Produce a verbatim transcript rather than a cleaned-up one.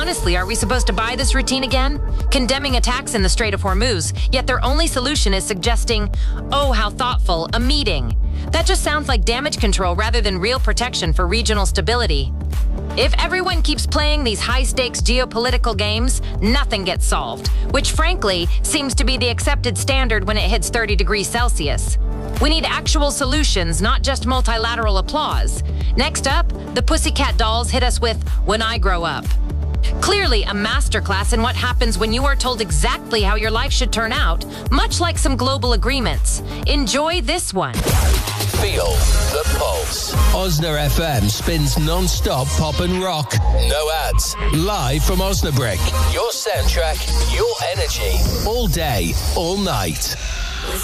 Honestly, are we supposed to buy this routine again? Condemning attacks in the Strait of Hormuz, yet their only solution is suggesting, oh, how thoughtful, a meeting. That just sounds like damage control rather than real protection for regional stability. If everyone keeps playing these high-stakes geopolitical games, nothing gets solved, which frankly seems to be the accepted standard when it hits thirty degrees Celsius. We need actual solutions, not just multilateral applause. Next up, the Pussycat Dolls hit us with When I Grow Up. Clearly a masterclass in what happens when you are told exactly how your life should turn out, much like some global agreements. Enjoy this one. Feel the pulse. Osna F M spins non-stop pop and rock. No ads. Live from Osnabrück. Your soundtrack, your energy. All day, all night.